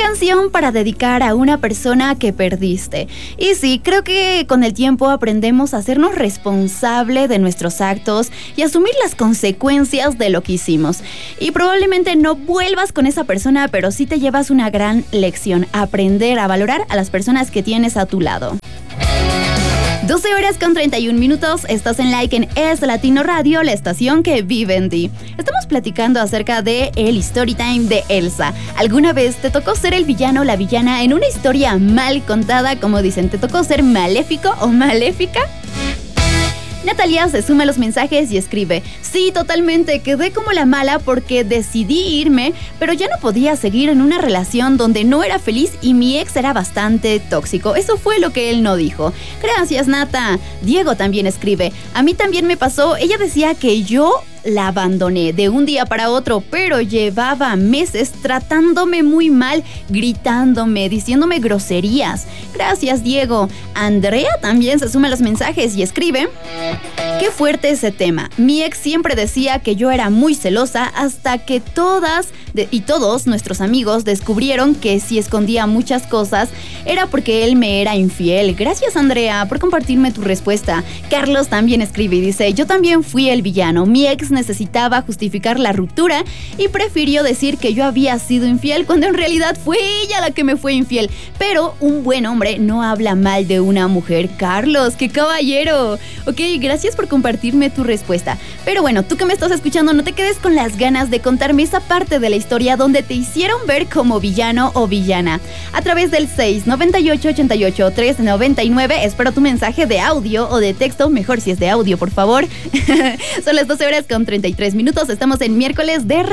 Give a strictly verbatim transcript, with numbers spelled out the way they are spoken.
canción para dedicar a una persona que perdiste. Y sí, creo que con el tiempo aprendemos a hacernos responsable de nuestros actos y asumir las consecuencias de lo que hicimos. Y probablemente no vuelvas con esa persona, pero sí te llevas una gran lección: aprender a valorar a las personas que tienes a tu lado. doce horas con treinta y un minutos, estás en Like en Es Latino Radio, la estación que vive en ti. Estamos platicando acerca de el Storytime de Elsa. ¿Alguna vez te tocó ser el villano o la villana en una historia mal contada? Como dicen, ¿te tocó ser maléfico o maléfica? Natalia se suma a los mensajes y escribe: sí, totalmente, quedé como la mala porque decidí irme, pero ya no podía seguir en una relación donde no era feliz y mi ex era bastante tóxico. Eso fue lo que él no dijo. Gracias, Nata. Diego también escribe: a mí también me pasó, ella decía que yo la abandoné de un día para otro, pero llevaba meses tratándome muy mal, gritándome, diciéndome groserías. Gracias, Diego. Andrea también se suma a los mensajes y escribe: qué fuerte ese tema. Mi ex siempre decía que yo era muy celosa hasta que todas de, y todos nuestros amigos descubrieron que si escondía muchas cosas era porque él me era infiel. Gracias, Andrea, por compartirme tu respuesta. Carlos también escribe y dice: yo también fui el villano. Mi ex necesitaba justificar la ruptura y prefirió decir que yo había sido infiel cuando en realidad fue ella la que me fue infiel. Pero un buen hombre no habla mal de una mujer. Carlos, qué caballero. Ok, gracias por compartirme tu respuesta. Pero bueno, tú que me estás escuchando, no te quedes con las ganas de contarme esa parte de la historia donde te hicieron ver como villano o villana. A través del seis noventa y ocho, ochenta y ocho, tres noventa y nueve, espero tu mensaje de audio o de texto, mejor si es de audio, por favor. Son las doce horas con treinta y tres minutos, estamos en miércoles de